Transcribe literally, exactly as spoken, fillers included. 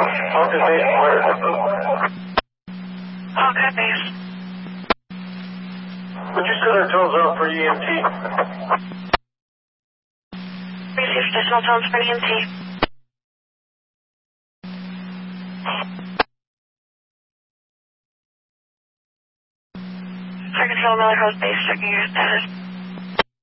Hawkeye base, where? Hawkeye base. Would you set our tones off for E M T? Receive additional tones for E M T. Fire control, Miller House base, checking your status.